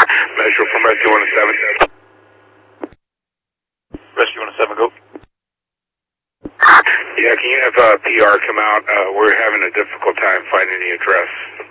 Metro from Rescue 107. Rescue 107, go. Yeah, can you have PR come out? We're having a difficult time finding the address.